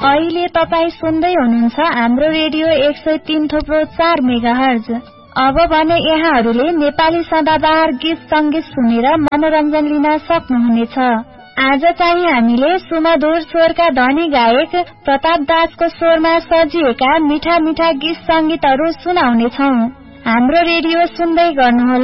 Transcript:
अहिले तपाई सुन्दै हुनुहुन्छ हाम्रो रेडियो 103.4 मेगाहर्ज। अब भने यहाँहरूले नेपाली सदाबहार गीत संगीत सुनेर मनोरञ्जन लिन सक्नुहुनेछ। आज चाहिँ हामीले सुमधुर स्वरका धनी गायक प्रताप दासको स्वरमा सजिएका मिठा मिठा गीत संगीतहरू सुनाउनेछौं। हाम्रो रेडियो सुन्दै गर्नुहोला।